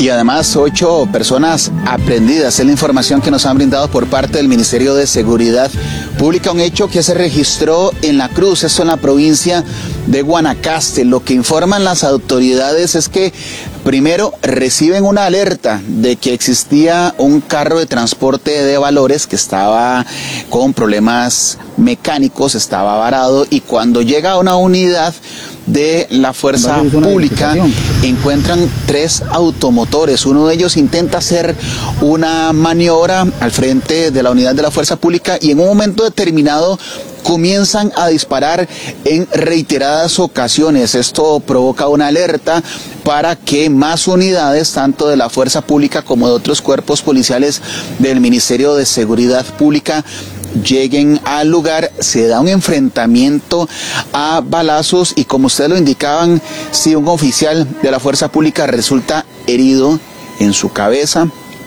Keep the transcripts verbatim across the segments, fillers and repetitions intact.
Y además, ocho personas aprehendidas. Es la información que nos han brindado por parte del Ministerio de Seguridad Pública. Un hecho que se registró en La Cruz, esto en la provincia de Guanacaste. Lo que informan las autoridades es que primero reciben una alerta de que existía un carro de transporte de valores que estaba con problemas mecánicos, estaba varado, y cuando llega una unidad de la fuerza pública encuentran tres automotores. Uno de ellos intenta hacer una maniobra al frente de la unidad de la fuerza pública y en un momento determinado comienzan a disparar en reiteradas ocasiones. Esto provoca una alerta para que más unidades, tanto de la fuerza pública como de otros cuerpos policiales del Ministerio de Seguridad Pública, lleguen al lugar. Se da un enfrentamiento a balazos y, como ustedes lo indicaban, si un oficial de la fuerza pública resulta herido en su cabeza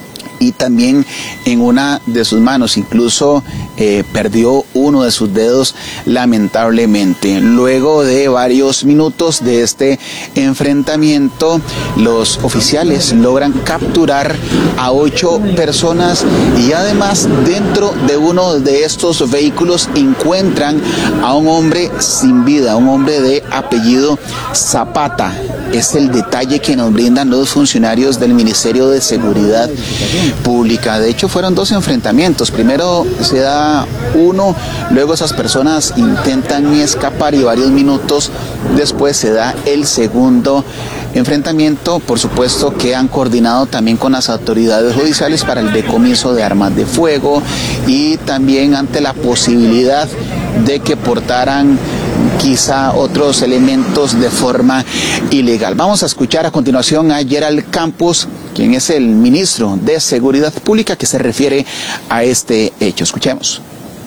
y también en una de sus manos, incluso eh, perdió uno de sus dedos lamentablemente. Luego de varios minutos de este enfrentamiento, los oficiales logran capturar a ocho personas y además dentro de uno de estos vehículos encuentran a un hombre sin vida, un hombre de apellido Zapata. Es el detalle que nos brindan los funcionarios del Ministerio de Seguridad Pública. De hecho, fueron dos enfrentamientos. Primero se da uno, luego esas personas intentan escapar y varios minutos después se da el segundo enfrentamiento. Por supuesto que han coordinado también con las autoridades judiciales para el decomiso de armas de fuego y también ante la posibilidad de que portaran quizá otros elementos de forma ilegal. Vamos a escuchar a continuación a Gerald Campos, quien es el ministro de Seguridad Pública, que se refiere a este hecho. Escuchemos.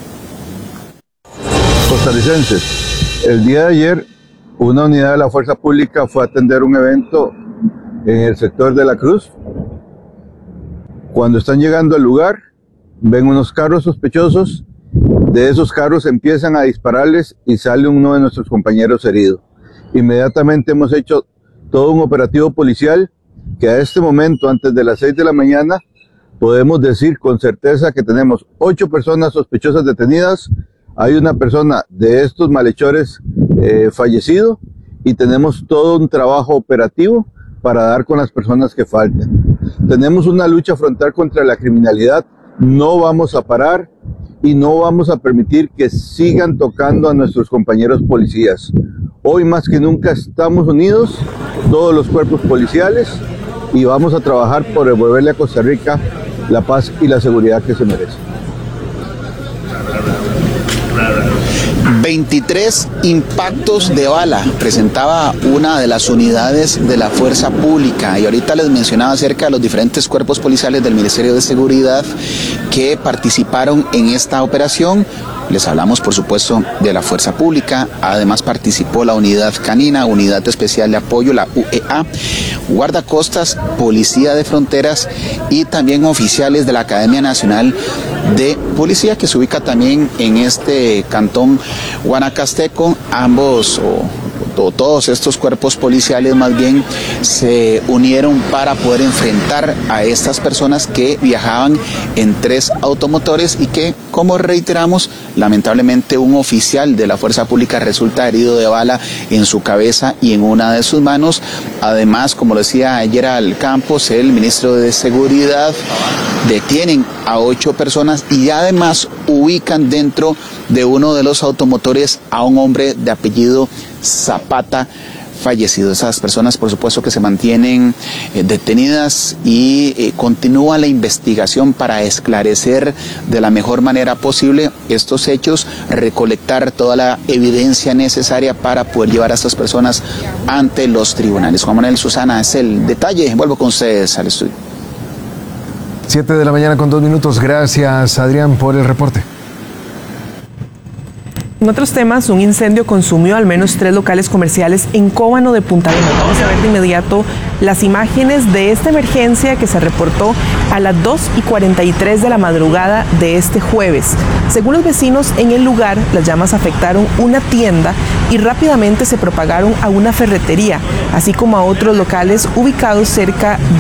Costarricenses, el día de ayer una unidad de la Fuerza Pública fue a atender un evento en el sector de La Cruz. Cuando están llegando al lugar, ven unos carros sospechosos. De esos carros empiezan a dispararles y sale uno de nuestros compañeros herido. Inmediatamente hemos hecho todo un operativo policial que a este momento, antes de las seis de la mañana, podemos decir con certeza que tenemos ocho personas sospechosas detenidas. Hay una persona de estos malhechores eh, fallecido y tenemos todo un trabajo operativo para dar con las personas que faltan. Tenemos una lucha frontal contra la criminalidad. No vamos a parar y no vamos a permitir que sigan tocando a nuestros compañeros policías. Hoy más que nunca estamos unidos, todos los cuerpos policiales, y vamos a trabajar por devolverle a Costa Rica la paz y la seguridad que se merece. veintitrés impactos de bala presentaba una de las unidades de la fuerza pública, y ahorita les mencionaba acerca de los diferentes cuerpos policiales del Ministerio de Seguridad que participaron en esta operación. Les hablamos, por supuesto, de la fuerza pública. Además participó la unidad canina, unidad especial de apoyo, la U E A, guardacostas, policía de fronteras y también oficiales de la Academia Nacional de Policía, que se ubica también en este cantón guanacasteco. Ambos o todos estos cuerpos policiales más bien se unieron para poder enfrentar a estas personas que viajaban en tres automotores y que, como reiteramos, lamentablemente un oficial de la fuerza pública resulta herido de bala en su cabeza y en una de sus manos. Además, como lo decía ayer al Campos, el ministro de Seguridad, detienen a ocho personas y además ubican dentro de uno de los automotores a un hombre de apellido Zapata fallecido. Esas personas, por supuesto, que se mantienen eh, detenidas y eh, continúa la investigación para esclarecer de la mejor manera posible estos hechos, recolectar toda la evidencia necesaria para poder llevar a estas personas ante los tribunales. Juan Manuel, Susana, es el detalle. Vuelvo con ustedes al estudio. Siete de la mañana con dos minutos. Gracias, Adrián, por el reporte. En otros temas, un incendio consumió al menos tres locales comerciales en Cóbano de Punta Arenas. Vamos a ver de inmediato las imágenes de esta emergencia que se reportó a las dos y cuarenta y tres de la madrugada de este jueves. Según los vecinos en el lugar, las llamas afectaron una tienda y rápidamente se propagaron a una ferretería, así como a otros locales ubicados cerca de